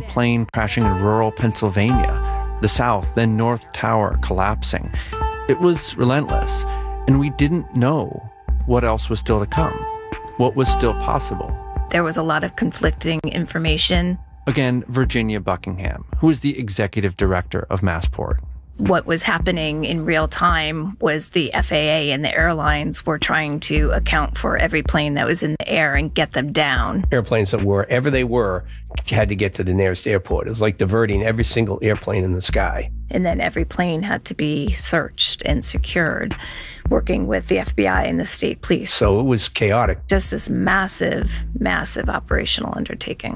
plane crashing in rural Pennsylvania, the South, then North Tower collapsing. It was relentless, and we didn't know what else was still to come, what was still possible. There was a lot of conflicting information. Again, Virginia Buckingham, who is the executive director of Massport. What was happening in real time was the FAA and the airlines were trying to account for every plane that was in the air and get them down. Airplanes that wherever they were had to get to the nearest airport. It was like diverting every single airplane in the sky. And then every plane had to be searched and secured, working with the FBI and the state police. So it was chaotic. Just this massive, massive operational undertaking.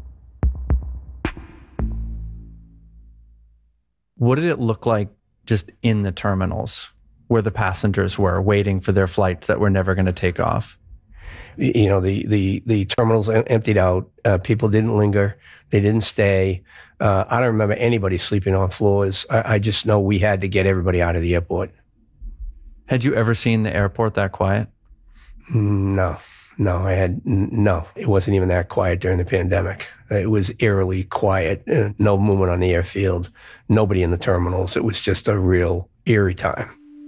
What did it look like just in the terminals where the passengers were waiting for their flights that were never going to take off? You know, the terminals emptied out. People didn't linger. They didn't stay. I don't remember anybody sleeping on floors. I just know we had to get everybody out of the airport. Had you ever seen the airport that quiet? No, it wasn't even that quiet during the pandemic. It was eerily quiet. No movement on the airfield, nobody in the terminals. It was just a real eerie time.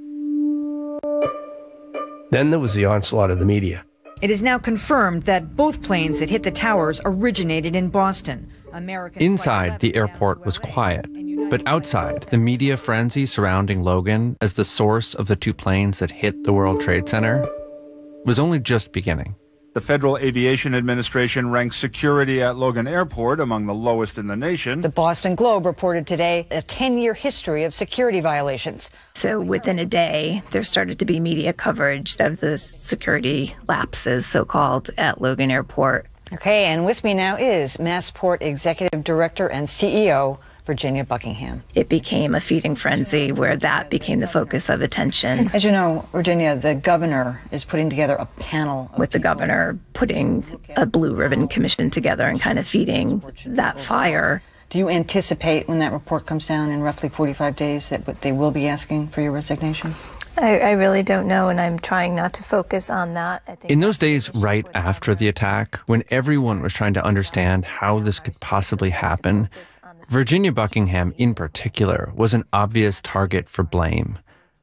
Then there was the onslaught of the media. It is now confirmed that both planes that hit the towers originated in Boston. Inside, the airport was quiet. But outside, the media frenzy surrounding Logan as the source of the two planes that hit the World Trade Center was only just beginning. The Federal Aviation Administration ranks security at Logan Airport among the lowest in the nation. The Boston Globe reported today a 10-year history of security violations. So within a day, there started to be media coverage of the security lapses, so-called, at Logan Airport. Okay, and with me now is Massport Executive Director and CEO, Virginia Buckingham. It became a feeding frenzy where that became the focus of attention. As you know, Virginia, the governor is putting together a panel. With the governor putting a blue ribbon commission together and kind of feeding that fire. Do you anticipate when that report comes down in roughly 45 days that they will be asking for your resignation? I really don't know, and I'm trying not to focus on that. I think in those days right after the attack, when everyone was trying to understand how this could possibly happen, Virginia Buckingham in particular was an obvious target for blame.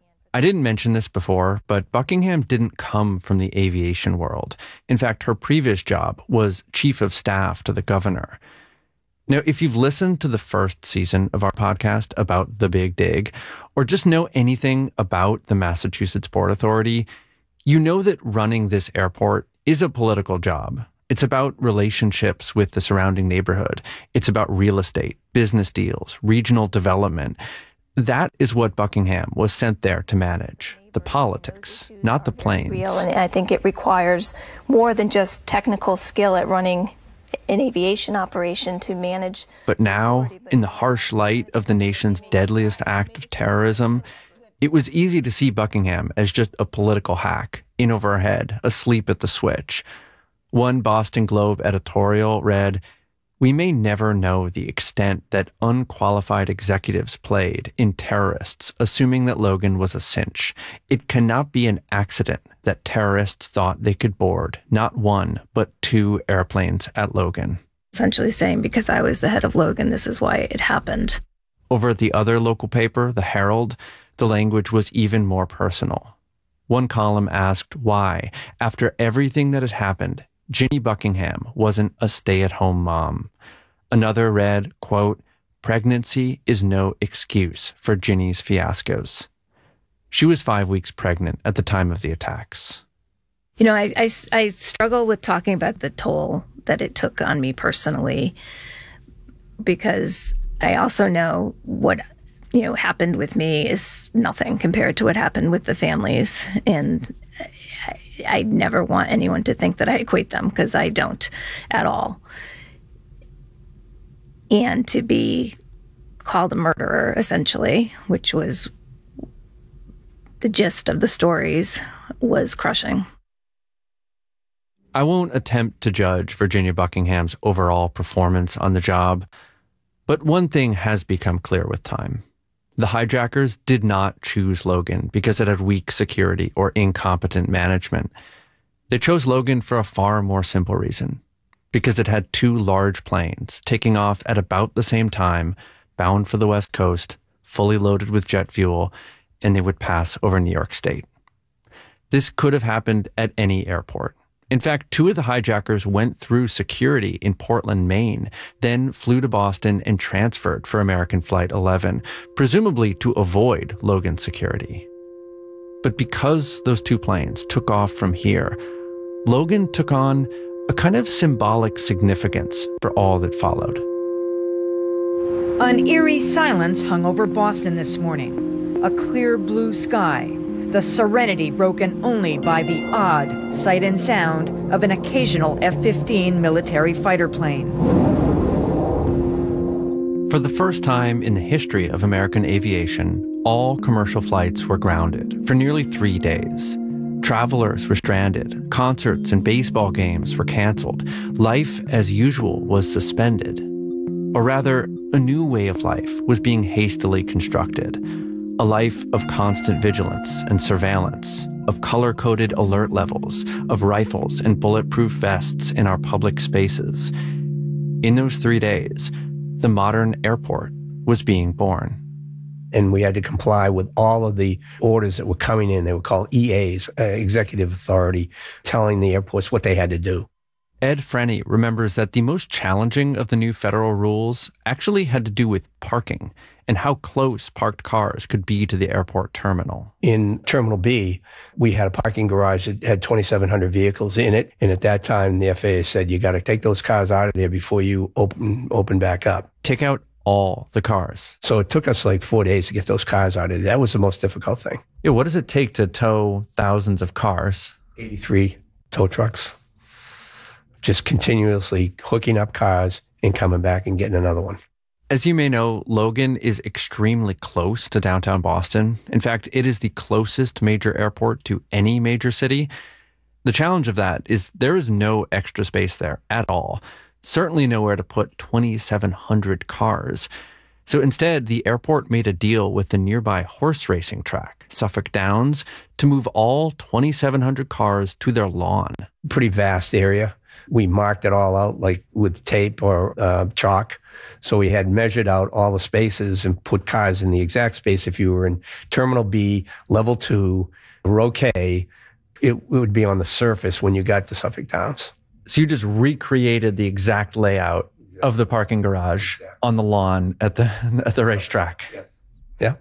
I didn't mention this before, but Buckingham didn't come from the aviation world. In fact, her previous job was chief of staff to the governor. Now, if you've listened to the first season of our podcast about the Big Dig, or just know anything about the Massachusetts Port Authority, you know that running this airport is a political job. It's about relationships with the surrounding neighborhood. It's about real estate, business deals, regional development. That is what Buckingham was sent there to manage. The politics, not the planes. And I think it requires more than just technical skill at running an aviation operation to manage. But now, in the harsh light of the nation's deadliest act of terrorism, it was easy to see Buckingham as just a political hack, in over her head, asleep at the switch. One Boston Globe editorial read, "We may never know the extent that unqualified executives played in terrorists, assuming that Logan was a cinch. It cannot be an accident that terrorists thought they could board not one, but two airplanes at Logan." Essentially saying, because I was the head of Logan, this is why it happened. Over at the other local paper, the Herald, the language was even more personal. One column asked why, after everything that had happened, Ginny Buckingham wasn't a stay-at-home mom. Another read, quote, "Pregnancy is no excuse for Ginny's fiascos." She was 5 weeks pregnant at the time of the attacks. You know, I struggle with talking about the toll that it took on me personally, because I also know what, happened with me is nothing compared to what happened with the families. And I never want anyone to think that I equate them, because I don't at all. And to be called a murderer, essentially, which was the gist of the stories, was crushing. I won't attempt to judge Virginia Buckingham's overall performance on the job, but one thing has become clear with time. The hijackers did not choose Logan because it had weak security or incompetent management. They chose Logan for a far more simple reason. because it had two large planes taking off at about the same time, bound for the West Coast, fully loaded with jet fuel, and they would pass over New York State. This could have happened at any airport. In fact, two of the hijackers went through security in Portland, Maine, then flew to Boston and transferred for American Flight 11, presumably to avoid Logan's security. But because those two planes took off from here, Logan took on a kind of symbolic significance for all that followed. An eerie silence hung over Boston this morning. A clear blue sky, the serenity broken only by the odd sight and sound of an occasional F-15 military fighter plane. For the first time in the history of American aviation, all commercial flights were grounded for nearly 3 days. Travelers were stranded, concerts and baseball games were canceled, life as usual was suspended. Or rather, a new way of life was being hastily constructed. A life of constant vigilance and surveillance, of color-coded alert levels, of rifles and bulletproof vests in our public spaces. In those 3 days, the modern airport was being born. And we had to comply with all of the orders that were coming in. They were called EAs, Executive Authority, telling the airports what they had to do. Ed Frenny remembers that the most challenging of the new federal rules actually had to do with parking and how close parked cars could be to the airport terminal. In Terminal B, we had a parking garage that had 2,700 vehicles in it. And at that time, the FAA said, you got to take those cars out of there before you open back up. Take out all the cars. So it took us like 4 days to get those cars out of there. That was the most difficult thing. Yeah, what does it take to tow thousands of cars? 83 tow trucks. Just continuously hooking up cars and coming back and getting another one. As you may know, Logan is extremely close to downtown Boston. In fact, it is the closest major airport to any major city. The challenge of that is there is no extra space there at all. Certainly nowhere to put 2,700 cars. So instead, the airport made a deal with the nearby horse racing track, Suffolk Downs, to move all 2,700 cars to their lawn. Pretty vast area. We marked it all out like with tape or chalk. So we had measured out all the spaces and put cars in the exact space. If you were in Terminal B, Level 2, Row K, it would be on the surface when you got to Suffolk Downs. So you just recreated the exact layout of the parking garage on the lawn at the racetrack. Yeah.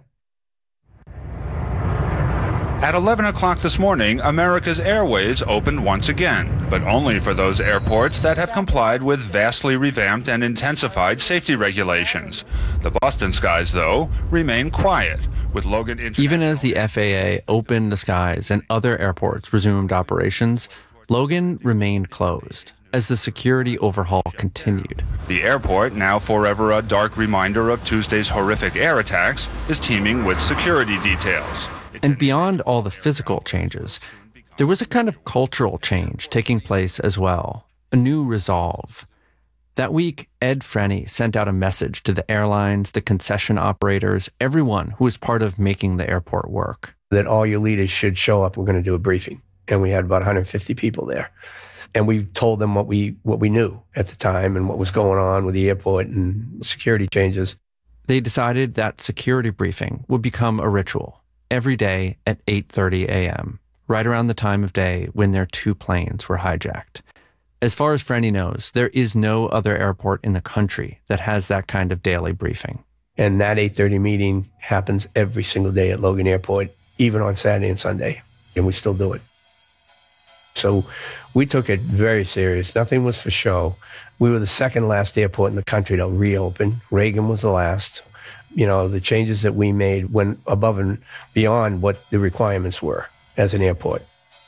At 11 o'clock this morning, America's Airways opened once again, but only for those airports that have complied with vastly revamped and intensified safety regulations. The Boston skies, though, remain quiet, with Logan International... Even as the FAA opened the skies and other airports resumed operations, Logan remained closed as the security overhaul continued. The airport, now forever a dark reminder of Tuesday's horrific air attacks, is teeming with security details. And beyond all the physical changes, there was a kind of cultural change taking place as well, a new resolve. That week, Ed Frenny sent out a message to the airlines, the concession operators, everyone who was part of making the airport work. That all your leaders should show up. We're going to do a briefing. And we had about 150 people there. And we told them what we knew at the time and what was going on with the airport and security changes. They decided that security briefing would become a ritual. Every day at 8:30 a.m., right around the time of day when their two planes were hijacked. As far as Frenny knows, there is no other airport in the country that has that kind of daily briefing. And that 8:30 meeting happens every single day at Logan Airport, even on Saturday and Sunday, and we still do it. So we took it very serious. Nothing was for show. We were the second last airport in the country to reopen. Reagan was the last. You know, the changes that we made went above and beyond what the requirements were as an airport.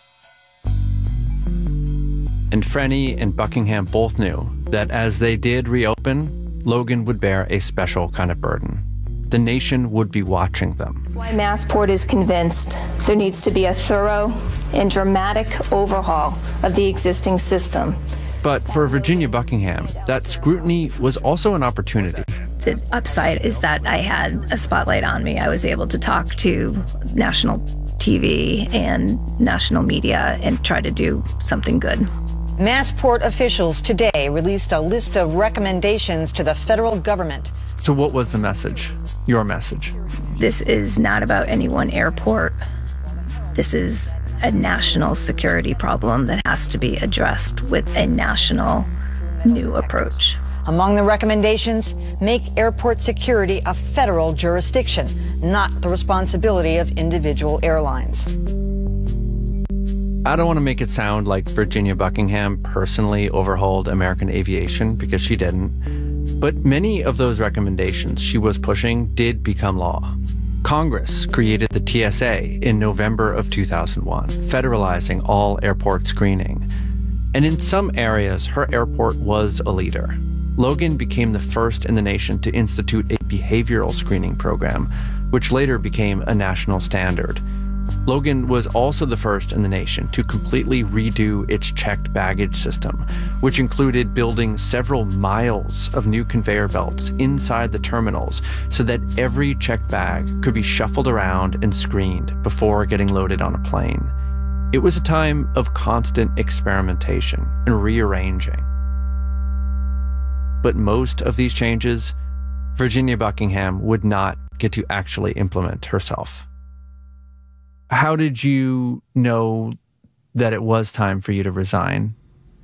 And Frenny and Buckingham both knew that as they did reopen, Logan would bear a special kind of burden. The nation would be watching them. That's why Massport is convinced there needs to be a thorough and dramatic overhaul of the existing system. But for Virginia Buckingham, that scrutiny was also an opportunity. The upside is that I had a spotlight on me. I was able to talk to national TV and national media and try to do something good. Massport officials today released a list of recommendations to the federal government. So what was the message? Your message? This is not about any one airport. This is a national security problem that has to be addressed with a national new approach. Among the recommendations, make airport security a federal jurisdiction, not the responsibility of individual airlines. I don't want to make it sound like Virginia Buckingham personally overhauled American aviation, because she didn't. But many of those recommendations she was pushing did become law. Congress created the TSA in November of 2001, federalizing all airport screening. And in some areas, her airport was a leader. Logan became the first in the nation to institute a behavioral screening program, which later became a national standard. Logan was also the first in the nation to completely redo its checked baggage system, which included building several miles of new conveyor belts inside the terminals so that every checked bag could be shuffled around and screened before getting loaded on a plane. It was a time of constant experimentation and rearranging. But most of these changes, Virginia Buckingham would not get to actually implement herself. How did you know that it was time for you to resign?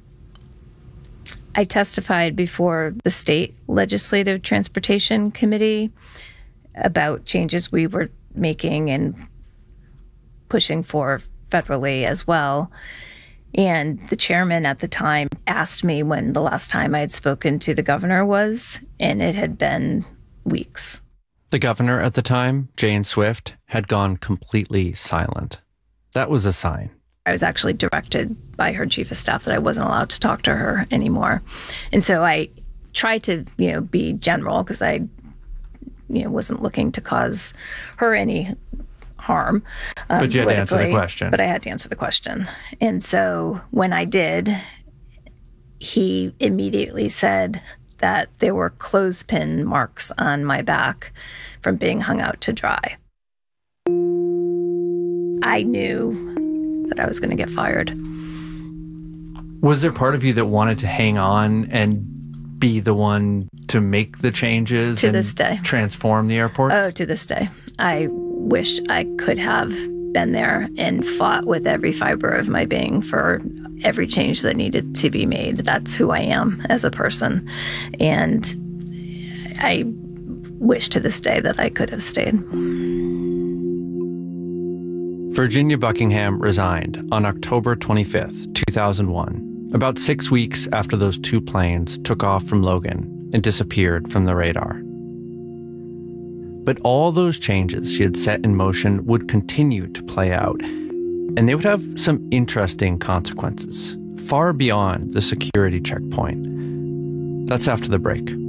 I testified before the state legislative transportation committee about changes we were making and pushing for federally as well. And the chairman at the time asked me when the last time I had spoken to the governor was, and it had been weeks. The governor at the time, Jane Swift, had gone completely silent. That was a sign. I was actually directed by her chief of staff that I wasn't allowed to talk to her anymore. And so I tried to, be general, because I, wasn't looking to cause her any harm. But you had to answer the question. But I had to answer the question. And so when I did, he immediately said that there were clothespin marks on my back from being hung out to dry. I knew that I was going to get fired. Was there part of you that wanted to hang on and be the one to make the changes to this day, transform the airport? Oh, to this day. I wish I could have been there and fought with every fiber of my being for every change that needed to be made. That's who I am as a person. And I wish to this day that I could have stayed. Virginia Buckingham resigned on October 25th, 2001, about 6 weeks after those two planes took off from Logan and disappeared from the radar. But all those changes she had set in motion would continue to play out, and they would have some interesting consequences, far beyond the security checkpoint. That's after the break.